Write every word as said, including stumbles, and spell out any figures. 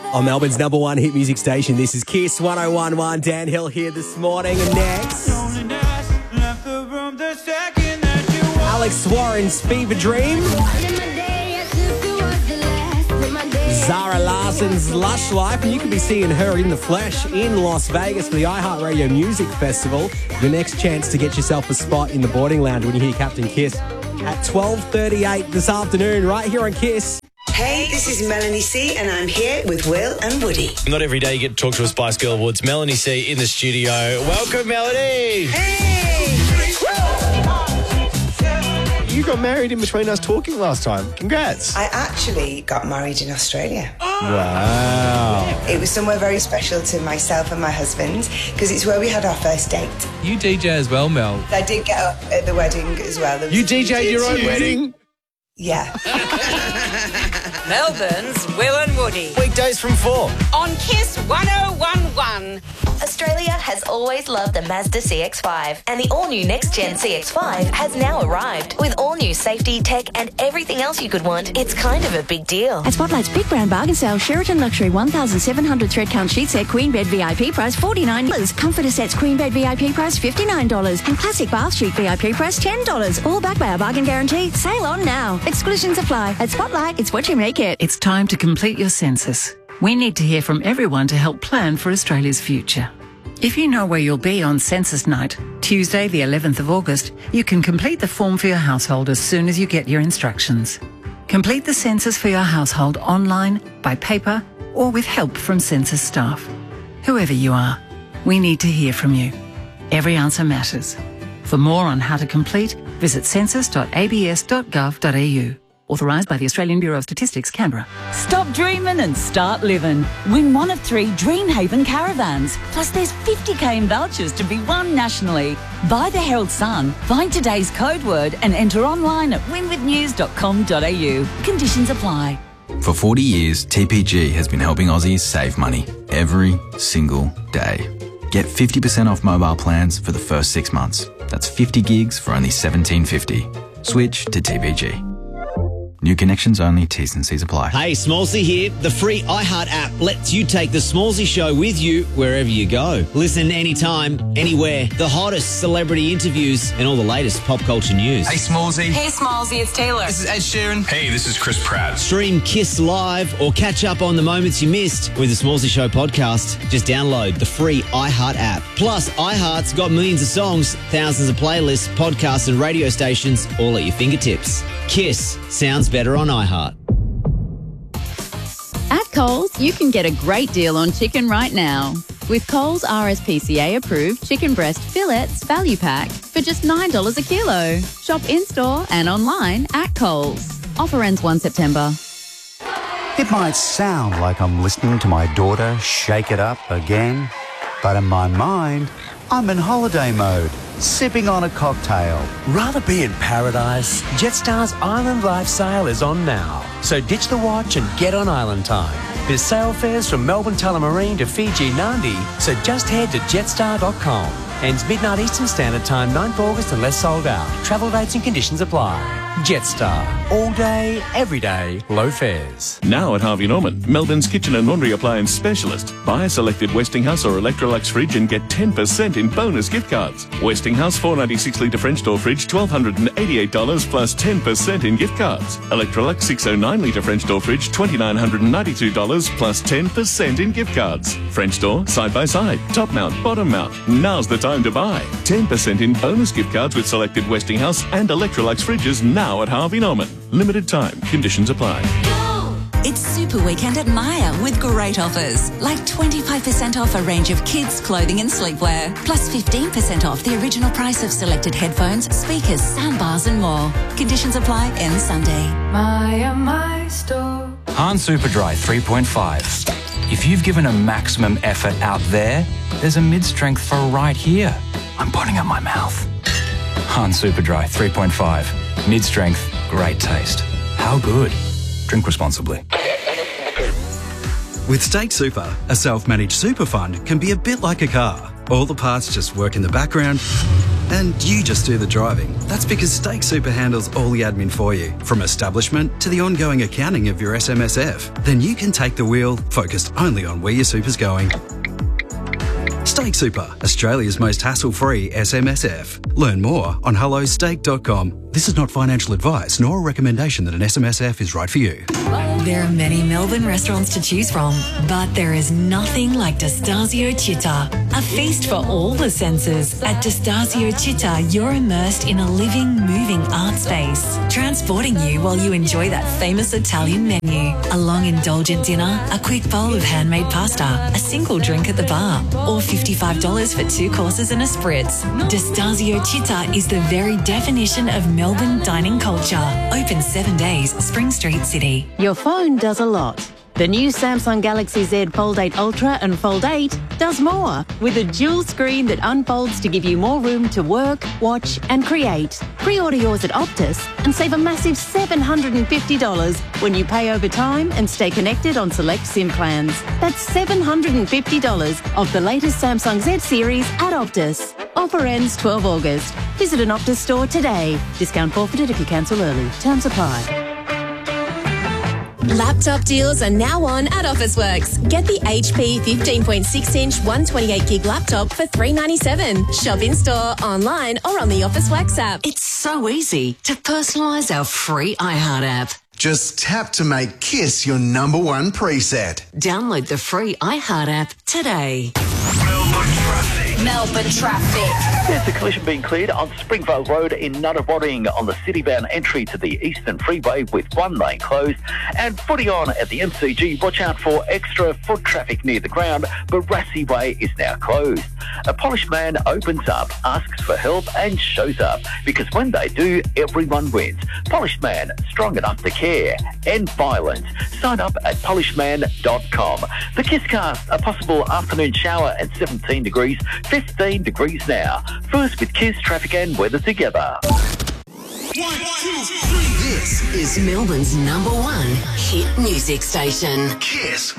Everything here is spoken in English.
On Melbourne's number one hit music station, this is Kiss one oh one point one. Dan Hill here this morning. And next, Alex Warren's Fever Dream. Zara Larson's Lush Life. And you can be seeing her in the flesh in Las Vegas for the iHeartRadio Music Festival. Your next chance to get yourself a spot in the boarding lounge when you hear Captain Kiss at twelve thirty-eight this afternoon, right here on Kiss. Hey, this is Melanie C, and I'm here with Will and Woody. Not every day you get to talk to a Spice Girl Woods. Melanie C in the studio. Welcome, Melanie. Hey! You got married in between us talking last time. Congrats. I actually got married in Australia. Wow. It was somewhere very special to myself and my husband because it's where we had our first date. You D J as well, Mel. I did get up at the wedding as well. There was- You D J'd your own wedding? Yeah. Melbourne's Will and Woody. Weekdays from four. On Kiss one oh one point one. Australia has always loved the Mazda C X five, and the all-new next-gen C X five has now arrived. With all-new safety, tech, and everything else you could want, it's kind of a big deal. At Spotlight's Big Brand Bargain Sale, Sheraton Luxury one thousand seven hundred thread count sheet set Queen Bed V I P price forty-nine dollars. Comforter sets Queen Bed V I P price fifty-nine dollars. And Classic Bath Sheet V I P price ten dollars. All backed by our bargain guarantee. Sale on now. Exclusions apply. At Spotlight, it's what you make it. It's time to complete your census. We need to hear from everyone to help plan for Australia's future. If you know where you'll be on census night, Tuesday the eleventh of August, you can complete the form for your household as soon as you get your instructions. Complete the census for your household online, by paper, or with help from census staff. Whoever you are, we need to hear from you. Every answer matters. For more on how to complete, visit census dot a b s dot gov dot a u. Authorised by the Australian Bureau of Statistics, Canberra. Stop dreaming and start living. Win one of three Dreamhaven caravans. Plus there's fifty k in vouchers to be won nationally. Buy the Herald Sun, find today's code word and enter online at win with news dot com dot a u. Conditions apply. For forty years, T P G has been helping Aussies save money every single day. Get fifty percent off mobile plans for the first six months. That's fifty gigs for only seventeen fifty. Switch to T P G. New connections only, T's and C's apply. Hey, Smallsy here. The free iHeart app lets you take the Smallsy show with you wherever you go. Listen anytime, anywhere. The hottest celebrity interviews and all the latest pop culture news. Hey, Smallsy. Hey, Smallsy, it's Taylor. This is Ed Sheeran. Hey, this is Chris Pratt. Stream Kiss Live or catch up on the moments you missed with the Smallsy Show podcast. Just download the free iHeart app. Plus, iHeart's got millions of songs, thousands of playlists, podcasts and radio stations all at your fingertips. Kiss sounds better on iHeart. At Coles, you can get a great deal on chicken right now. With Coles R S P C A approved chicken breast fillets value pack for just nine dollars a kilo. Shop in-store and online at Coles. Offer ends the first of September. It might sound like I'm listening to my daughter shake it up again, but in my mind, I'm in holiday mode, sipping on a cocktail. Rather be in paradise? Jetstar's Island Life sale is on now. So ditch the watch and get on island time. There's sale fares from Melbourne Tullamarine to Fiji Nadi, so just head to jetstar dot com. Ends midnight Eastern Standard Time, ninth of August unless sold out. Travel rates and conditions apply. Jetstar. All day, every day, low fares. Now at Harvey Norman, Melbourne's kitchen and laundry appliance specialist. Buy a selected Westinghouse or Electrolux fridge and get ten percent in bonus gift cards. Westinghouse four ninety-six litre French door fridge, one thousand two hundred eighty-eight dollars plus ten percent in gift cards. Electrolux six oh nine litre French door fridge, two thousand nine hundred ninety-two dollars plus ten percent in gift cards. French door, side by side, top mount, bottom mount. Now's the time to buy. ten percent in bonus gift cards with selected Westinghouse and Electrolux fridges now at Harvey Norman. Limited time. Conditions apply. It's Super Weekend at Myer with great offers, like twenty-five percent off a range of kids' clothing and sleepwear, plus fifteen percent off the original price of selected headphones, speakers, soundbars and more. Conditions apply end Sunday. Myer, my store. Han Superdry three point five. If you've given a maximum effort out there, there's a mid-strength for right here. I'm putting up my mouth. Han Superdry three point five. Mid-strength, great taste. How good? Drink responsibly. With Stake Super, a self-managed super fund can be a bit like a car. All the parts just work in the background and you just do the driving. That's because Stake Super handles all the admin for you, from establishment to the ongoing accounting of your S M S F. Then you can take the wheel, focused only on where your super's going. Stake Super, Australia's most hassle-free S M S F. Learn more on hello stake dot com. This is not financial advice nor a recommendation that an S M S F is right for you. There are many Melbourne restaurants to choose from, but there is nothing like Destasio Città. A feast for all the senses. At Destasio Città, you're immersed in a living, moving art space, transporting you while you enjoy that famous Italian menu. A long, indulgent dinner, a quick bowl of handmade pasta, a single drink at the bar, or fifty-five dollars for two courses and a spritz. Destasio Città is the very definition of Melbourne dining culture. Open seven days, Spring Street, City. Your phone does a lot. The new Samsung Galaxy Z Fold eight Ultra and Fold eight does more, with a dual screen that unfolds to give you more room to work, watch and create. Pre-order yours at Optus and save a massive seven hundred fifty dollars when you pay over time and stay connected on select SIM plans. That's seven hundred fifty dollars of the latest Samsung Z series at Optus. Offer ends twelve August. Visit an Optus store today. Discount forfeited if you cancel early. Terms apply. Laptop deals are now on at Officeworks. Get the H P fifteen point six inch one twenty-eight gig laptop for three ninety-seven. Shop in store, online or on the Officeworks app. It's so easy to personalise our free iHeart app. Just tap to make Kiss your number one preset. Download the free iHeart app today. Melbourne traffic. There's a collision being cleared on Springvale Road in Nunawading on the city-bound entry to the Eastern Freeway with one lane closed. And footy on at the M C G. Watch out for extra foot traffic near the ground. Barassi Way is now closed. A polished man opens up, asks for help and shows up. Because when they do, everyone wins. Polished Man, strong enough to care. End violence. Sign up at polished man dot com. The Kisscast, a possible afternoon shower at seventeen degrees, fifteen degrees now. First with Kiss, traffic and weather together. This is Melbourne's number one hit music station. Kiss